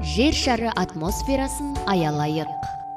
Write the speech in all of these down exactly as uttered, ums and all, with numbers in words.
жер шары атмосферасын аялайық.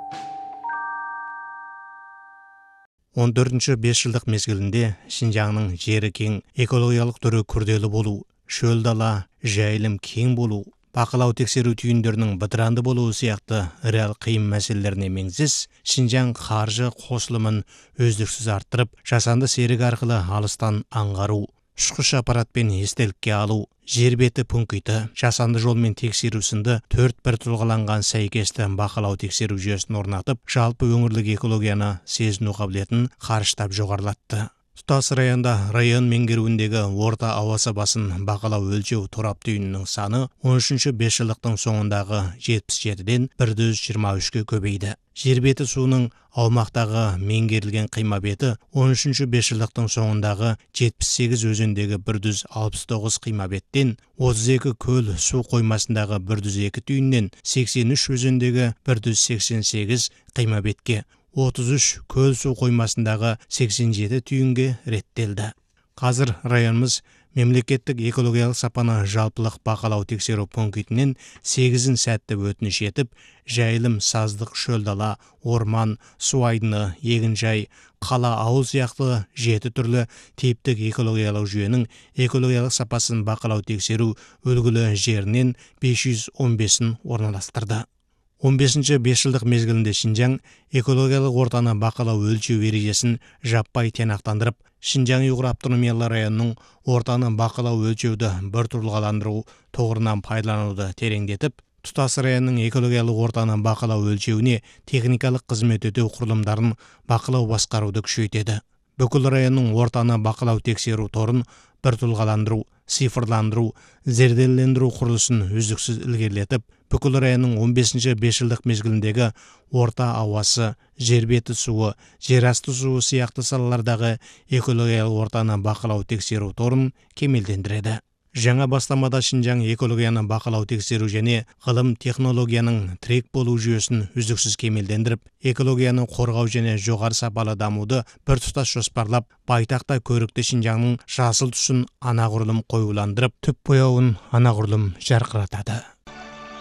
он төртінші бес жылдық мезгілінде Шинжаңның жері кең, экологиялық түрі күрделі болу, шөл дала, жайылым кең болу, бақылау тексеру түйіндерінің бытыранды болуы сияқты реал қиын мәселелеріне меңзес, Шинжаң қаржы қосылымын өздіксіз арттырып, жасанды серік арқылы алыстан аңғару, ұшқыш аппаратпен естелікке алу, жер беті пункті, жасанды жолмен тексеру сынды төрт бір тұлғаланған сәйкесті бақылау тексеру жүйесін орнатып, жалпы өңірлік экологияны сезіну қабілетін қарыштап жоғарылатты. Тұтас районда район меңгеруіндегі орта ауа сапасын бақылау өлшеу торап түйінінің саны он үшінші бес жылдықтың соңындағы жетпіс жетіден бір жүз жиырма үшке көбейді. Жер беті суының аумақтағы меңгерілген қима беті он үшінші бес жылдықтың соңындағы жетпіс сегіз өзендегі бір жүз алпыс тоғыз қима беттен, отыз екі көл су қоймасындағы бір жүз екі түйіннен, сексен үш өзендегі бір жүз сексен сегіз қима бетке, отыз үш көл су қоймасындағы сексен жеті түйінге реттелді. Қазір районымыз мемлекеттік экологиялық сапаны жалпылық бақылау тексеру пунктінен сегізін сәтті өтініш етіп, жайылым, саздық, шөл дала, орман, су айдыны, егінжай, қала, ауыл сияқты жеті түрлі типтік экологиялық жүйенің экологиялық сапасын бақылау тексеру үлгілі жерінен бес жүз он бесін орналастырды. он бесінші бес жылдық мезгілінде Шинжаң экологиялық ортаны бақылау өлшеу ережесін жаппай тиянақтандырып, Шинжаң Ұйғыр автономиялы районының ортаны бақылау өлшеуді бір тұлғаландыру тоғырынан пайдалануды тереңдетіп, тұтас районның экологиялық ортаны бақылау өлшеуіне техникалық қызмет өтеу құрылымдарын бақылау басқаруды күшейтеді. Бүкіл районның ортаны бақылау тексеру торын бір тұлғаландыру, цифрландыру, зерделендіру құрылысын үздіксіз ілгерілетіп, бүкіл районның он бесінші бес жылдық мезгіліндегі орта ауасы, жер беті суы, жер асты суы сияқты салалардағы экологиялық ортаны бақылау тексеру торын кемелдендіреді. Жаңа бастамада Шинжаң экологияны бақылау тексеру және ғылым технологияның тірек болу жүйесін үздіксіз кемелдендіріп, экологияны қорғау және жоғары сапалы дамуды бір тұтас жоспарлап, байтақта көрікті Шинжаңның жасыл түсін анағұрлым қоюландырып, түп бояуын анағұрлым жарқыратады.